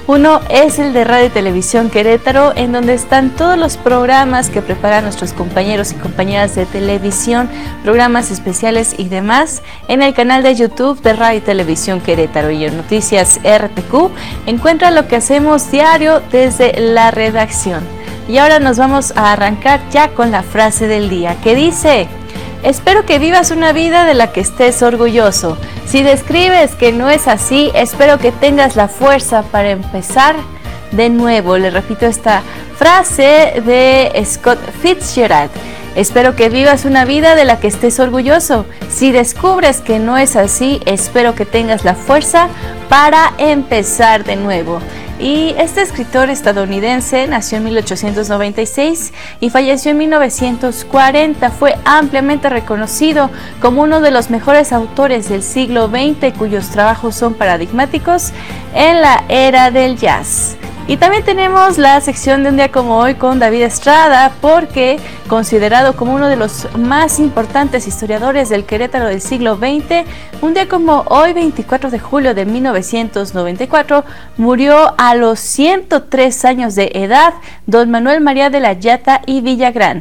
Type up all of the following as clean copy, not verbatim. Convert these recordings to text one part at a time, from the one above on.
Uno es el de Radio y Televisión Querétaro, en donde están todos los programas que preparan nuestros compañeros y compañeras de televisión, programas especiales y demás, en el canal de YouTube de Radio y Televisión Querétaro. Y en Noticias RTQ encuentra lo que hacemos diario desde la redacción. Y ahora nos vamos a arrancar ya con la frase del día, que dice: espero que vivas una vida de la que estés orgulloso. Si describes que no es así, espero que tengas la fuerza para empezar de nuevo. Le repito esta frase de Scott Fitzgerald. Espero que vivas una vida de la que estés orgulloso. Si descubres que no es así, espero que tengas la fuerza para empezar de nuevo. Y este escritor estadounidense nació en 1896 y falleció en 1940. Fue ampliamente reconocido como uno de los mejores autores del siglo XX, cuyos trabajos son paradigmáticos en la era del jazz. Y también tenemos la sección de un día como hoy con David Estrada, porque considerado como uno de los más importantes historiadores del Querétaro del siglo XX, un día como hoy, 24 de julio de 1994, murió a los 103 años de edad don Manuel María de la Llata y Villagrán.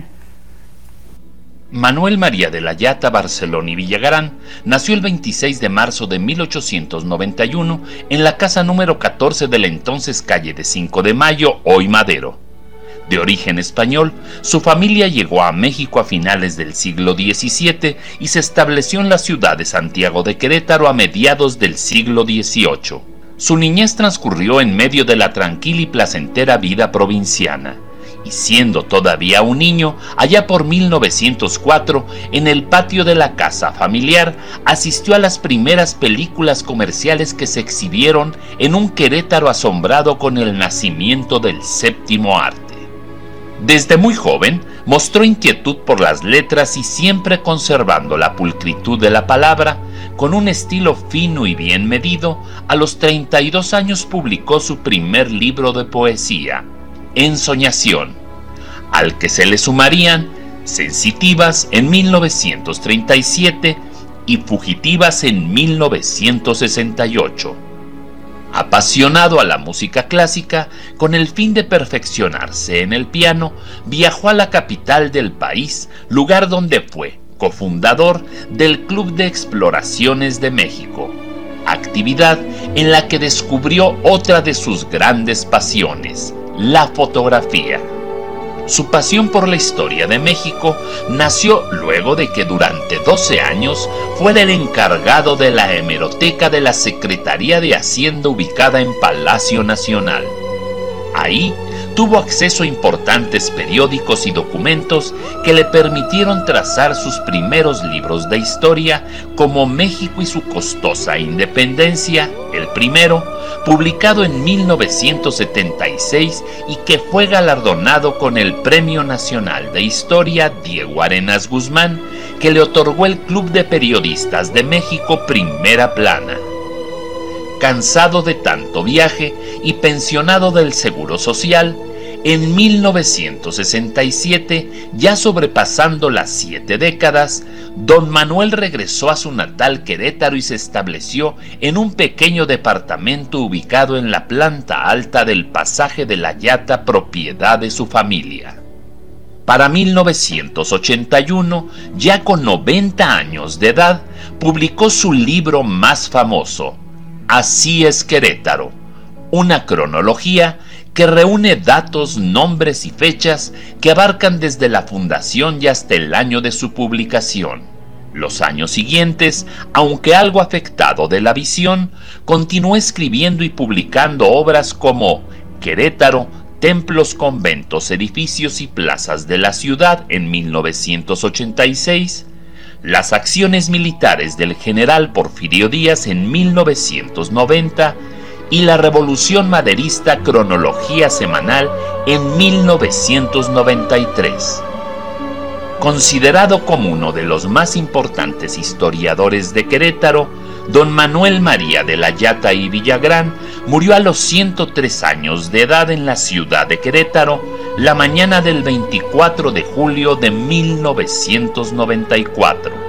Manuel María de la Llata Barcelón y Villagrán nació el 26 de marzo de 1891 en la casa número 14 de la entonces calle de 5 de Mayo, hoy Madero. De origen español, su familia llegó a México a finales del siglo XVII y se estableció en la ciudad de Santiago de Querétaro a mediados del siglo XVIII. Su niñez transcurrió en medio de la tranquila y placentera vida provinciana. Y siendo todavía un niño, allá por 1904, en el patio de la casa familiar, asistió a las primeras películas comerciales que se exhibieron en un Querétaro asombrado con el nacimiento del séptimo arte. Desde muy joven, mostró inquietud por las letras y siempre conservando la pulcritud de la palabra, con un estilo fino y bien medido, a los 32 años publicó su primer libro de poesía, Ensoñación, al que se le sumarían Sensitivas en 1937 y Fugitivas en 1968. Apasionado a la música clásica, con el fin de perfeccionarse en el piano, viajó a la capital del país, lugar donde fue cofundador del Club de Exploraciones de México, actividad en la que descubrió otra de sus grandes pasiones, la fotografía. Su pasión por la historia de México nació luego de que durante 12 años fuera el encargado de la hemeroteca de la Secretaría de Hacienda ubicada en Palacio Nacional. Ahí tuvo acceso a importantes periódicos y documentos que le permitieron trazar sus primeros libros de historia, como México y su costosa independencia, el primero, publicado en 1976 y que fue galardonado con el Premio Nacional de Historia Diego Arenas Guzmán, que le otorgó el Club de Periodistas de México Primera Plana. Cansado de tanto viaje y pensionado del Seguro Social, en 1967, ya sobrepasando las 7 décadas, don Manuel regresó a su natal Querétaro y se estableció en un pequeño departamento ubicado en la planta alta del Pasaje de la Llata, propiedad de su familia. Para 1981, ya con 90 años de edad, publicó su libro más famoso, Así es Querétaro, una cronología que reúne datos, nombres y fechas que abarcan desde la fundación y hasta el año de su publicación. Los años siguientes, aunque algo afectado de la visión, continuó escribiendo y publicando obras como Querétaro, templos, conventos, edificios y plazas de la ciudad en 1986, las acciones militares del general Porfirio Díaz en 1990 y la Revolución Maderista, cronología semanal en 1993. Considerado como uno de los más importantes historiadores de Querétaro, don Manuel María de la Llata y Villagrán murió a los 103 años de edad en la ciudad de Querétaro la mañana del 24 de julio de 1994.